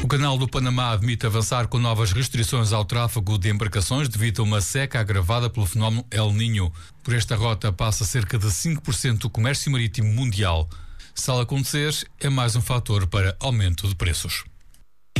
O Canal do Panamá admite avançar com novas restrições ao tráfego de embarcações devido a uma seca agravada pelo fenómeno El Niño. Por esta rota passa cerca de 5% do comércio marítimo mundial. Se tal acontecer, é mais um fator para aumento de preços.